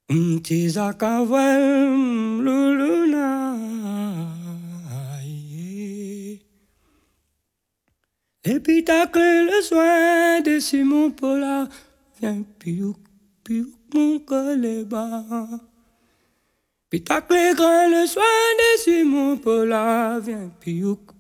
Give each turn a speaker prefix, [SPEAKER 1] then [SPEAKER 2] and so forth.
[SPEAKER 1] Tizakavel luluna. L'épitacle, le soin de Simon Paula. Viens, piouk, piouk, mon coléba. Pitacle, grand, le soin de Simon Paula. Viens, piouk,